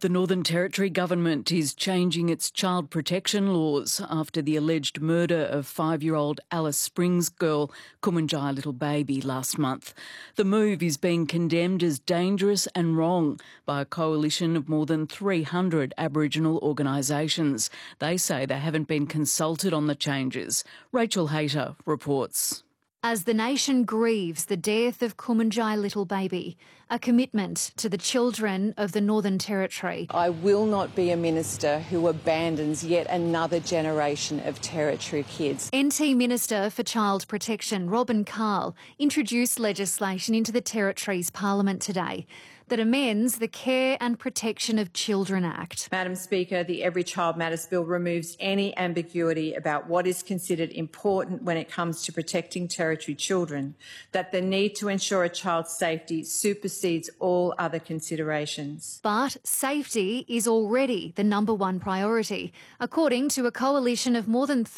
The Northern Territory government is changing its child protection laws after the alleged murder of 5-year-old Alice Springs girl, Kumanjai Little Baby, last month. The move is being condemned as dangerous and wrong by a coalition of more than 300 Aboriginal organisations. They say they haven't been consulted on the changes. Rachel Hayter reports. As the nation grieves the death of Kumanjai Little Baby, a commitment to the children of the Northern Territory. I will not be a minister who abandons yet another generation of Territory kids. NT Minister for Child Protection, Robin Carl, introduced legislation into the Territory's Parliament today that amends the Care and Protection of Children Act. Madam Speaker, the Every Child Matters Bill removes any ambiguity about what is considered important when it comes to protecting Territory children, that the need to ensure a child's safety supersedes all other considerations. But safety is already the number one priority, according to a coalition of more than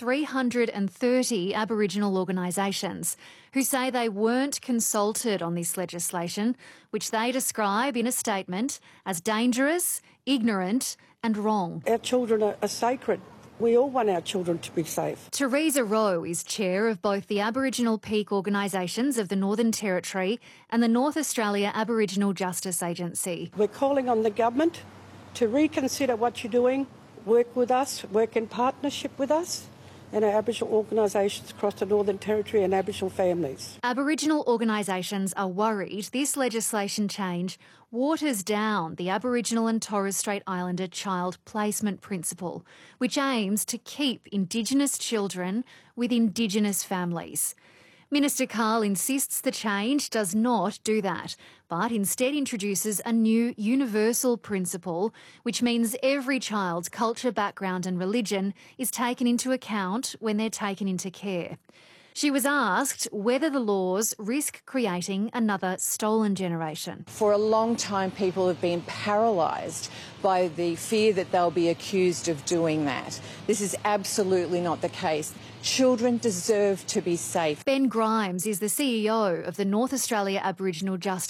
330 Aboriginal organisations who say they weren't consulted on this legislation, which they describe in a statement as dangerous, ignorant and wrong. Our children are sacred. We all want our children to be safe. Teresa Rowe is chair of both the Aboriginal Peak Organisations of the Northern Territory and the North Australia Aboriginal Justice Agency. We're calling on the government to reconsider what you're doing, work with us, work in partnership with us and our Aboriginal organisations across the Northern Territory and Aboriginal families. Aboriginal organisations are worried this legislation change waters down the Aboriginal and Torres Strait Islander child placement principle, which aims to keep Indigenous children with Indigenous families. Minister Carl insists the change does not do that, but instead introduces a new universal principle, which means every child's culture, background and religion is taken into account when they're taken into care. She was asked whether the laws risk creating another stolen generation. For a long time, people have been paralysed by the fear that they'll be accused of doing that. This is absolutely not the case. Children deserve to be safe. Ben Grimes is the CEO of the North Australia Aboriginal Justice